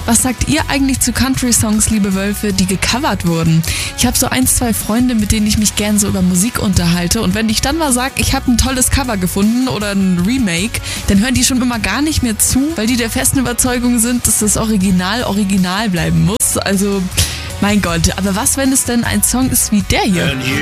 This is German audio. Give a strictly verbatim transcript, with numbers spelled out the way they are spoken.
Was sagt ihr eigentlich zu Country-Songs, liebe Wölfe, die gecovert wurden? Ich habe so ein, zwei Freunde, mit denen ich mich gern so über Musik unterhalte. Und wenn ich dann mal sage, ich habe ein tolles Cover gefunden oder ein Remake, dann hören die schon immer gar nicht mehr zu, weil die der festen Überzeugung sind, dass das Original Original bleiben muss. Also, mein Gott, aber was, wenn es denn ein Song ist wie der hier?